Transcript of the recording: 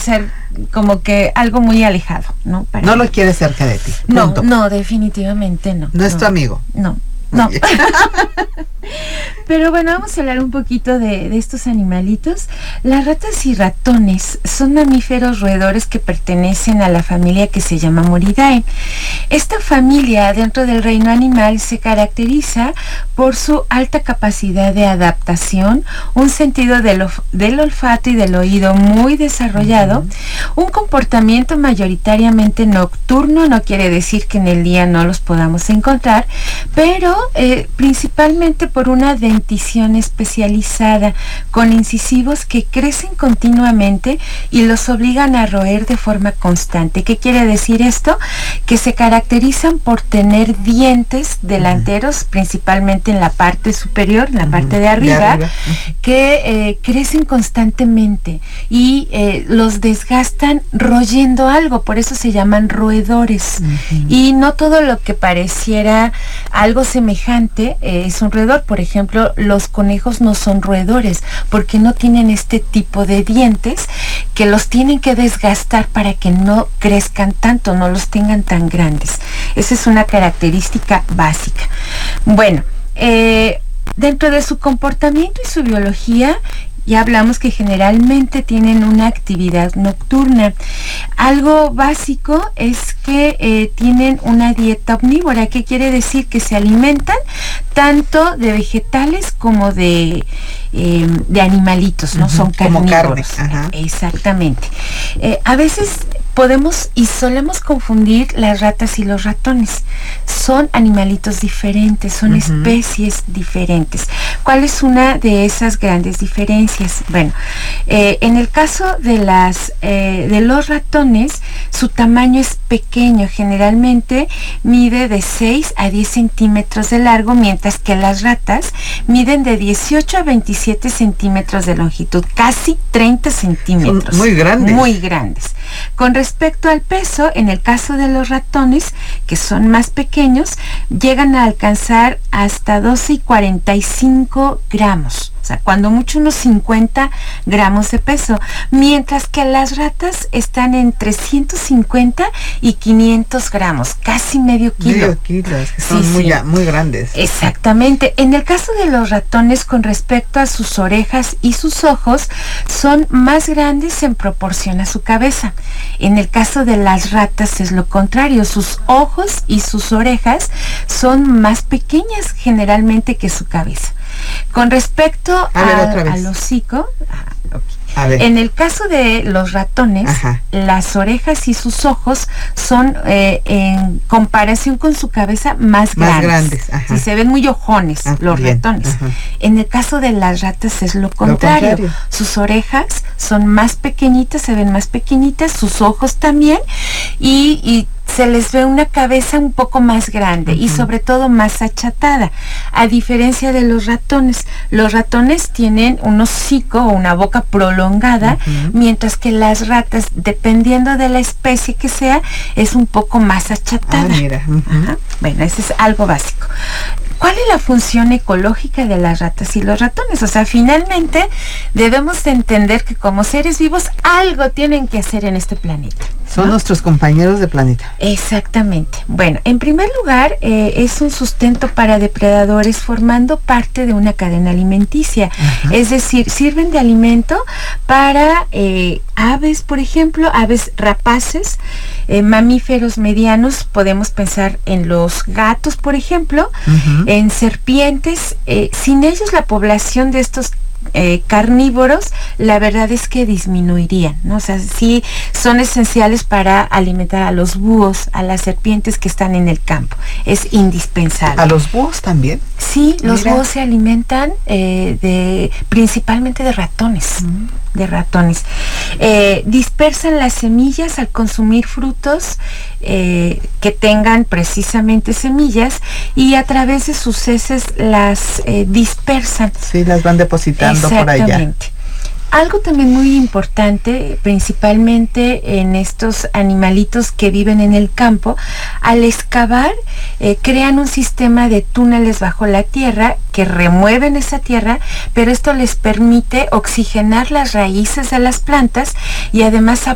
ser como que algo muy alejado, ¿no? No lo quieres cerca de ti. No, no, definitivamente no. No es tu amigo. No. Pero bueno, vamos a hablar un poquito de estos animalitos. Las ratas y ratones son mamíferos roedores que pertenecen a la familia que se llama Muridae. Esta familia dentro del reino animal se caracteriza por su alta capacidad de adaptación, un sentido del olfato y del oído muy desarrollado, un comportamiento mayoritariamente nocturno. No quiere decir que en el día no los podamos encontrar, pero principalmente por una dentición especializada con incisivos que crecen continuamente y los obligan a roer de forma constante. ¿Qué quiere decir esto? Que se caracterizan por tener dientes delanteros, principalmente en la parte superior, en la parte de arriba, que crecen constantemente y los desgastan royendo algo, por eso se llaman roedores. Y no todo lo que pareciera algo semejante es un roedor. Por ejemplo, los conejos no son roedores porque no tienen este tipo de dientes que los tienen que desgastar para que no crezcan tanto, no los tengan tan grandes. Esa es una característica básica. Bueno, dentro de su comportamiento y su biología, ya hablamos que generalmente tienen una actividad nocturna. Algo básico es que tienen una dieta omnívora. ¿Qué quiere decir? Que se alimentan tanto de vegetales como de animalitos, ¿no? Son carnívoros. Como carne. Exactamente. A veces podemos y solemos confundir las ratas y los ratones. Son animalitos diferentes, son especies diferentes. ¿Cuál es una de esas grandes diferencias? Bueno, en el caso de los ratones, su tamaño es pequeño, generalmente mide de 6 a 10 centímetros de largo, mientras que las ratas miden de 18 a 27 centímetros de longitud, casi 30 centímetros. Son muy grandes. Muy grandes. Con respecto al peso, en el caso de los ratones, que son más pequeños, llegan a alcanzar hasta 12,45 gramos. O sea, cuando mucho unos 50 gramos de peso, mientras que las ratas están entre 150 y 500 gramos, casi medio kilo. Medio kilo, es que son muy grandes. Exactamente. En el caso de los ratones, con respecto a sus orejas y sus ojos, son más grandes en proporción a su cabeza. En el caso de las ratas es lo contrario, sus ojos y sus orejas son más pequeñas generalmente que su cabeza. Con respecto al hocico, en el caso de los ratones, las orejas y sus ojos son, en comparación con su cabeza, más grandes. Sí, se ven muy ojones los ratones. En el caso de las ratas es lo contrario. Sus orejas son más pequeñitas, se ven más pequeñitas, sus ojos también, y se les ve una cabeza un poco más grande y sobre todo más achatada, a diferencia de los ratones tienen un hocico o una boca prolongada, mientras que las ratas, dependiendo de la especie que sea, es un poco más achatada. Bueno, ese es algo básico. ¿Cuál es la función ecológica de las ratas y los ratones? O sea, finalmente debemos de entender que como seres vivos algo tienen que hacer en este planeta. Son nuestros compañeros de planeta. Exactamente. Bueno, en primer lugar, es un sustento para depredadores, formando parte de una cadena alimenticia. Es decir, sirven de alimento para aves, por ejemplo, aves rapaces, mamíferos medianos. Podemos pensar en los gatos, por ejemplo, en serpientes. Sin ellos, la población de estos carnívoros, la verdad es que disminuirían, ¿no? O sea, sí son esenciales para alimentar a los búhos, a las serpientes que están en el campo. Es indispensable. ¿A los búhos también? Sí, los búhos se alimentan principalmente de ratones. Dispersan las semillas al consumir frutos que tengan precisamente semillas, y a través de sus heces las dispersan. Sí, las van depositando por allá. Exactamente. Algo también muy importante, principalmente en estos animalitos que viven en el campo, al excavar crean un sistema de túneles bajo la tierra que remueven esa tierra, pero esto les permite oxigenar las raíces de las plantas y además